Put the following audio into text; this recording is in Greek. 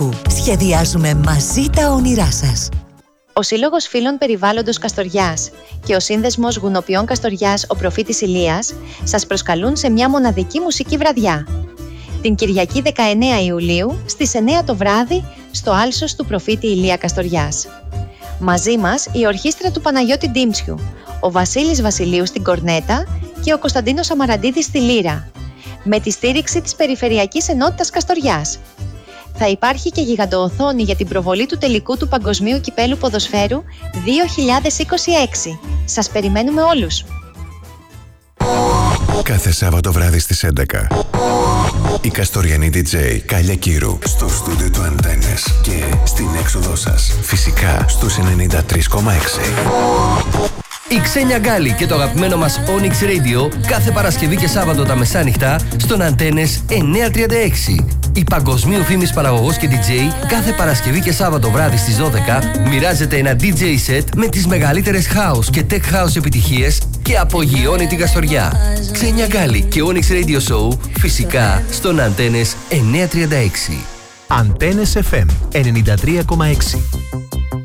Αττικού. Σχεδιάζουμε μαζί τα όνειρά σας. Ο Σύλλογος Φίλων Περιβάλλοντος Καστοριάς και ο Σύνδεσμος Γουνοποιών Καστοριάς ο Προφήτης Ηλίας σας προσκαλούν σε μια μοναδική μουσική βραδιά. Την Κυριακή 19 Ιουλίου στις 9 το βράδυ στο άλσος του Προφήτη Ηλία Καστοριάς. Μαζί μας η ορχήστρα του Παναγιώτη Ντίμψιου, ο Βασίλης Βασιλείου στην κορνέτα και ο Κωνσταντίνος Αμαραντίδης στη λύρα, με τη στήριξη της Περιφερειακής Ενότητας Καστοριάς. Θα υπάρχει και γιγαντοοθόνη για την προβολή του τελικού του Παγκοσμίου Κυπέλου Ποδοσφαίρου 2026. Σας περιμένουμε όλους! Κάθε Σάββατο βράδυ στις 11 η Καστοριανή DJ Κάλια Κύρου στο στούντιο του Αντένες και στην έξοδό σας, φυσικά στους 93,6. Η Ξένια Γκάλη και το αγαπημένο μας Onyx Radio κάθε Παρασκευή και Σάββατο τα μεσάνυχτα στον Αντένες 936. Η παγκοσμίου φήμης παραγωγός και DJ κάθε Παρασκευή και Σάββατο βράδυ στις 12 μοιράζεται ένα DJ set με τις μεγαλύτερες house και tech house επιτυχίες και απογειώνει την Καστοριά. Ξένια Γκάλη και Onyx Radio Show φυσικά στον Αντένες 936. Αντένες FM 93,6.